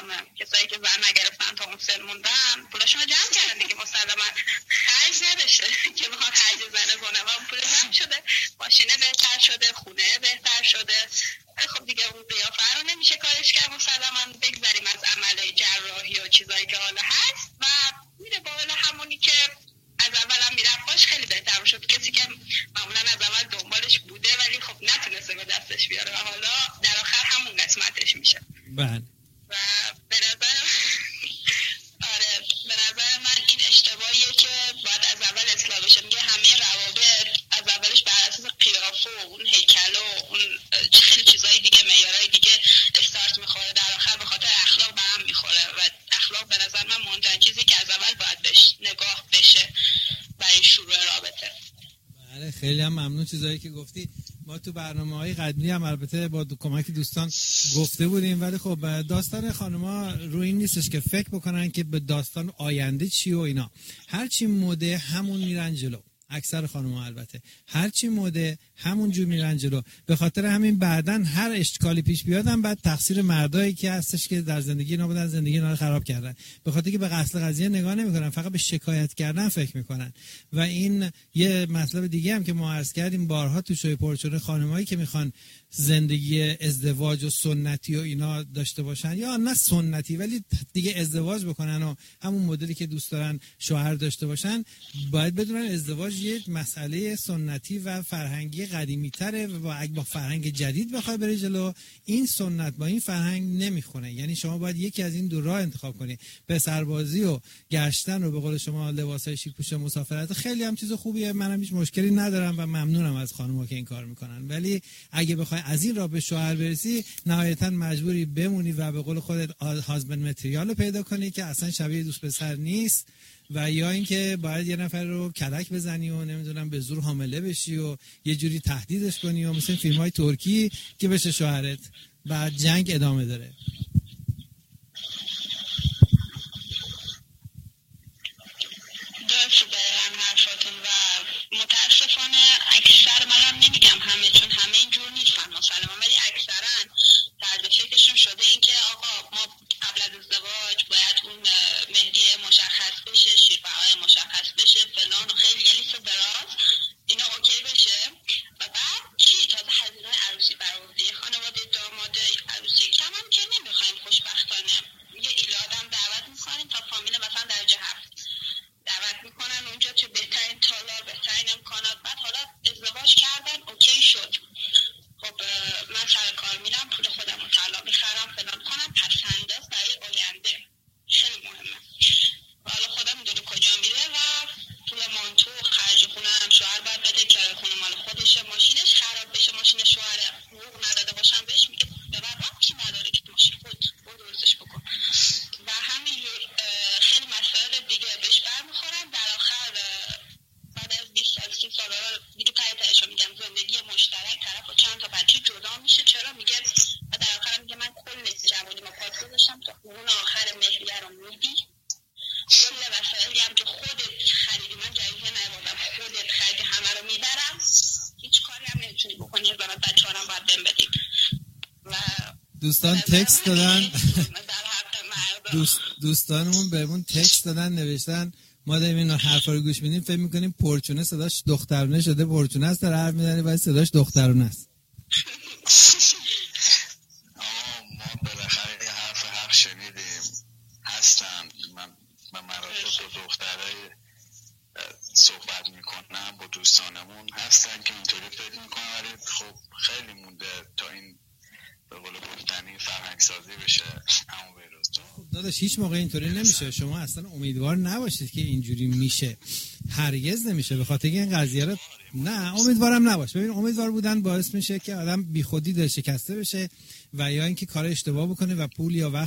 کسایی که زن نگرفتن تا اون سن موندن پولاشون رو جمع کردن دیگه، مسلما خرج نداشته که بخواد خرج زنه کنه و پول جمع شده، ماشینه بهتر شده، خونه بهتر شده. خب دیگه اون قیافه رو نمیشه کارش کرد. مسلما بگذاریم از عمل جراحی و چیزایی که حالا هست و میره بالا همونی که از اول هم میرفت باش خیلی بهتر شد. کسی که معمولا از اول دنبالش بوده ولی خب نتونسته به دستش بیاره و حالا در آخر همون قسمتش میشه. بله. و به نظر من این اشتباهیه که باید از اول اصلاح بشه. میگه همه روابط از اولش بر اساس قیافه و اون هیکل و اون خیلی چیزای دیگه، معیارهای دیگه استارت میخوره، در آخر به خاطر اخلاق به هم میخوره و اخلاق به نظر من مهمترین چیزی که از اول باید بهش نگاه بشه برای شروع رابطه. بله خیلی هم ممنون چیزایی که گفتی. ما تو برنامه‌های قبلی هم البته با کمک دوستان گفته بودیم، ولی خب داستان خانم‌ها روی این نیستش که فکر بکنن که به داستان آینده چی و اینا. هرچی مده همون میرن جلو. اکثر خانم‌ها البته هرچی مده همون جور میرن جلو. به خاطر همین بعدن هر اشکالی پیش بیادن بعد تقصیر مردایی که هستش که در زندگی اینا بودن، زندگی اینا رو خراب کردن. به خاطر که به اصل قضیه نگاه نمی‌کنن، فقط به شکایت کردن فکر می‌کنن. و این یه مطلب دیگه هم که ما عرض کردیم بارها تو شوی پرچون، خانمایی که میخوان زندگی ازدواج و سنتی و اینا داشته باشن یا نه سنتی ولی دیگه ازدواج بکنن و همون مدلی که دوست دارن شوهر داشته باشن، باید بدونن ازدواج یه مسئله سنتی و فرهنگی قدیمی تره و اگه با فرهنگ جدید بخوای بری جلو این سنت با این فرهنگ نمیخونه. یعنی شما باید یکی از این دو راه انتخاب کنی. پسربازی و گشتن و به قول شما لباسای شیک پوش مسافرت خیلی هم چیز خوبیه، منم هیچ مشکلی ندارم و ممنونم از خانم‌ها که این کار میکنن، ولی اگه بخوای از این راه به شوهر برسی نهایتا مجبوری بمونی و به قول خودت هازبند متریال رو پیدا کنی که اصلا شبیه دوست پسر نیست، و یا اینکه باید یه نفر رو کلک بزنی و نمیدونم به زور حامله بشی و یه جوری تهدیدش کنی و مثل فیلم‌های ترکی که بشه شوهرت، بعد جنگ ادامه داره. متاسفانه اکثر، منم نمیگم همه چون همه اینجور نیستن مسلما، ولی اکثرا طرز فکرشون شده این که آقا ما قبل از ازدواج باید اون مهریه مشخص بشه، شیربهای مشخص بشه، فلان و خیلی یه لیست دراز اینا اوکی بشه و بعد چی تازه هزینه عروسی برآورده خانواده داماد عروسی کم هم که نمیخوایم خوشبختانه یه ایلادم دعوت میکنیم تا فامیل مثلا درجه 7 دعوت میکنن اونجا چه بهترین تالار بهترین امکانات، بعد حالا ازدواج کردن اوکی شد، خب من سر کار میرم پول خودم رو طلا میخرم فلان کنم، پسنداز برای آینده خیلی مهمه و حالا خودم میدونه کجا میره و پول مانتو خرج خونه هم شوهر باید بده، کرایه خونه مال خودشه، ماشینش خراب بشه، ماشین شوهر حقوق نداده باشم بهش میگه به من ربطی نداره که ماشین خود درستش بکن و همینجور خیلی مسائل دیگه بهش برمیخورن. در آخر بعد از 20 سال 30 سال دیگه تایشو میگم زندگی مشترک طرف و چند تا بچه جدا میشه. چرا میگه و در آخر میگه من کل جوانی ما پاس گذاشتم تا اون آخر مهریه رو میدی، کل وسایلی هم که خودت خریدی من جایزه نبردم خودت خریدی همه رو میبرم، هیچ کاری هم نمیتونی بکنی و بچه‌هام باید بهم بدید. و دوستان تکست دادن دوستانمون بهمون تکست دادن نوشتن ما داریم این حرفا رو گوش میدیم فکر میکنیم پرچونه صداش دخترونه شده، پرچونه است داره حرف میزنه ولی صداش دخترونه است. ما بالاخره یه حرف شنیدیم هستن. من مراتب با دخترای صحبت میکنم با دوستانمون هستن که اینطوری فکر میکنن، ولی خب خیلی مونده تا این به قول گفتنی فرهنگ سازی بشه. همون بیروز داداش هیچ موقع اینطوری نمیشه، شما اصلا امیدوار نباشید که اینجوری میشه، هرگز نمیشه، به خاطر این قضیه رو نه امیدوارم نباش. ببین امیدوار بودن باعث میشه که آدم بیخودی دل شکسته بشه و یا اینکه کار اشتباه بکنه و پول یا وقت